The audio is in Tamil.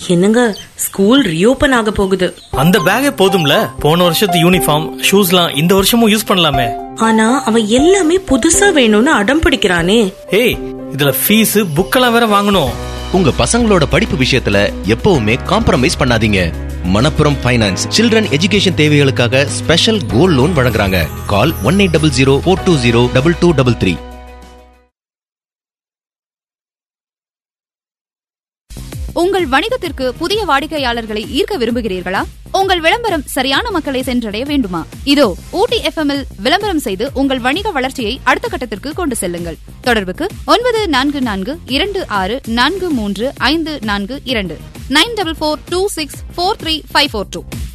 என்னங்க, ஸ்கூல் ரீஓபன் ஆக போகுது. அந்த பேக்கே போதும்ல, போன வருஷத்து யூனிஃபார்ம் ஷூஸ்லாம் இந்த வருஷமும் யூஸ் பண்ணலாமே. ஆனா அவன் எல்லாமே புதுசா வேணும்னு அடம் பிடிக்கிறானே. ஏய், இதுல ஃபீஸ் புக்கெல்லாம் வேற வாங்கணும். உங்க பசங்களோட படிப்பு விஷயத்துல எப்பவுமே காம்ப்ரமைஸ் பண்ணாதீங்க. மணப்புரம் ஃபைனான்ஸ் சில்ட்ரன் எஜுகேஷன் தேவைகளுக்காக ஸ்பெஷல் கோல்ட் லோன் வழங்குறாங்க. கால் 1800-420-2233. உங்கள் வணிகத்திற்கு புதிய வாடிக்கையாளர்களை ஈர்க்க விரும்புகிறீர்களா? உங்கள் விளம்பரம் சரியான மக்களை சென்றடைய வேண்டுமா? இதோ ஊட்டி FM இல் விளம்பரம் செய்து உங்கள் வணிக வளர்ச்சியை அடுத்த கட்டத்திற்கு கொண்டு செல்லுங்கள். தொடர்புக்கு 9442643542 9442643542.